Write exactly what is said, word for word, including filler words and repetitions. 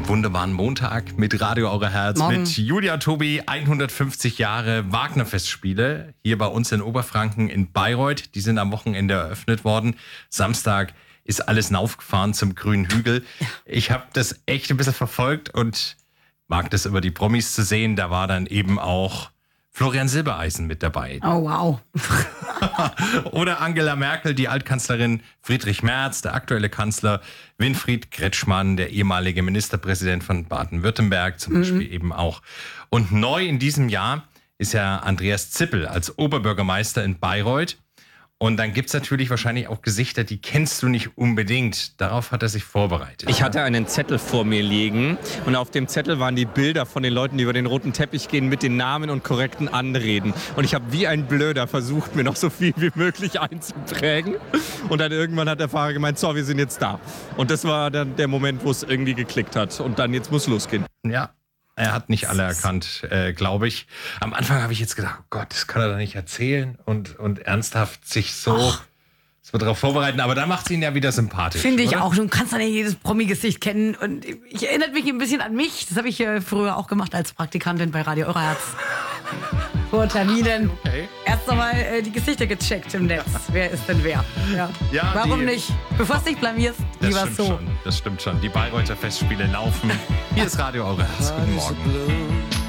wunderbaren Montag mit Radio Eure Herz, Morgen. mit Julia Tobi, hundertfünfzig Jahre Wagner-Festspiele hier bei uns in Oberfranken in Bayreuth. Die sind am Wochenende eröffnet worden. Samstag ist alles hinaufgefahren zum grünen Hügel. Ich habe das echt ein bisschen verfolgt und mag das über die Promis zu sehen. Da war dann eben auch Florian Silbereisen mit dabei. Oh, wow. Oder Angela Merkel, die Altkanzlerin, Friedrich Merz, der aktuelle Kanzler, Winfried Kretschmann, der ehemalige Ministerpräsident von Baden-Württemberg zum mhm. Beispiel eben auch. Und neu in diesem Jahr ist ja Andreas Zippel als Oberbürgermeister in Bayreuth. Und dann gibt's natürlich wahrscheinlich auch Gesichter, die kennst du nicht unbedingt. Darauf hat er sich vorbereitet. Ich hatte einen Zettel vor mir liegen und auf dem Zettel waren die Bilder von den Leuten, die über den roten Teppich gehen, mit den Namen und korrekten Anreden. Und ich habe wie ein Blöder versucht, mir noch so viel wie möglich einzuprägen. Und dann irgendwann hat der Fahrer gemeint, so, wir sind jetzt da. Und das war dann der Moment, wo es irgendwie geklickt hat. Und dann, jetzt muss losgehen. Ja. Er hat nicht alle erkannt, äh, glaube ich. Am Anfang habe ich jetzt gedacht, oh Gott, das kann er doch nicht erzählen und, und ernsthaft sich so, so darauf vorbereiten. Aber da macht es ihn ja wieder sympathisch. Finde ich oder? auch. Du kannst dann ja jedes Promi-Gesicht kennen. Und ich erinnert mich ein bisschen an mich. Das habe ich äh, früher auch gemacht als Praktikantin bei Radio Eure Herz. Vor Terminen. Okay. Erst einmal äh, die Gesichter gecheckt im Netz. Wer ist denn wer? Ja. Ja, Warum die, nicht? Bevor es dich blamierst, das lieber stimmt so. Schon, das stimmt schon. Die Bayreuther Festspiele laufen. Hier ist Radio Eure Herz. Guten Morgen.